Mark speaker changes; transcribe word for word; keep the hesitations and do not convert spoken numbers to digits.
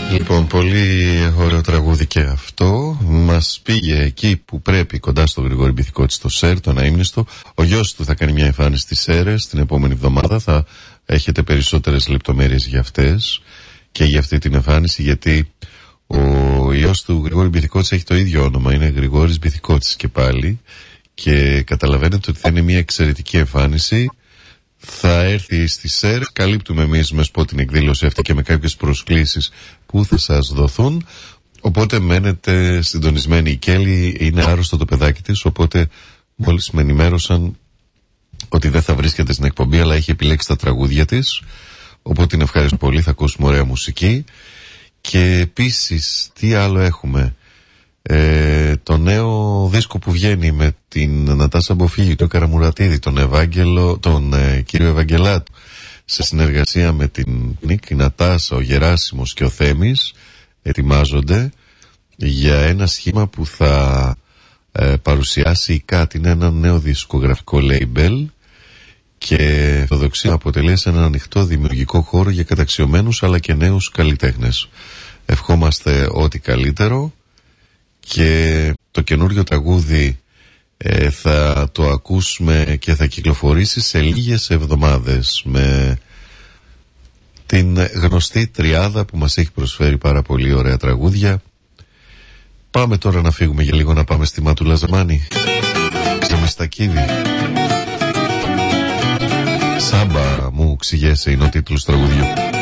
Speaker 1: Λοιπόν, πολύ ωραίο τραγούδι και αυτό. Μας πήγε εκεί που πρέπει, κοντά στο Γρηγόρη Μπιθικότη, στο ΣΕΡ, τον αείμνηστο. Ο γιος του θα κάνει μια εμφάνιση στις ΣΕΡΕΣ την επόμενη εβδομάδα. Θα έχετε περισσότερες λεπτομέρειες για αυτές και για αυτή την εμφάνιση, γιατί ο γιος του Γρηγόρη Μπιθικότη έχει το ίδιο όνομα. Είναι Γρηγόρης Μπιθικότης και πάλι. Και καταλαβαίνετε ότι θα είναι μια εξαιρετική εμφάνιση. Θα έρθει στη ΣΕΡ, καλύπτουμε εμείς με σπο την εκδήλωση αυτή και με κάποιες προσκλήσεις που θα σας δοθούν. Οπότε μένετε συντονισμένοι. Η Κέλλη είναι άρρωστο το παιδάκι της, οπότε μόλις με ενημέρωσαν ότι δεν θα βρίσκεται στην εκπομπή, αλλά έχει επιλέξει τα τραγούδια της. Οπότε την ευχαριστώ πολύ, θα ακούσουμε ωραία μουσική. Και επίσης, τι άλλο έχουμε? Ε, το νέο δίσκο που βγαίνει με την Νατάσα Μποφίλη, τον Καραμουρατίδη, τον, Ευάγγελο, τον ε, κύριο Ευαγγελάτου, σε συνεργασία με την Νίκη, η Νατάσα, ο Γεράσιμος και ο Θέμης, ετοιμάζονται για ένα σχήμα που θα ε, παρουσιάσει η ΚΑΤ. Είναι ένα νέο δισκογραφικό label και το δοξία αποτελεί σε ένα ανοιχτό δημιουργικό χώρο για καταξιωμένους αλλά και νέους καλλιτέχνες. Ευχόμαστε ό,τι καλύτερο. Και το καινούριο τραγούδι ε, θα το ακούσουμε και θα κυκλοφορήσει σε λίγες εβδομάδες με την γνωστή τριάδα που μας έχει προσφέρει πάρα πολύ ωραία τραγούδια. Πάμε τώρα να φύγουμε για λίγο, να πάμε στη Μάτουλα Ζαμάνη, στο Μιστακίδη. Σάμπα μου ξηγέσαι είναι ο τίτλος τραγουδιού.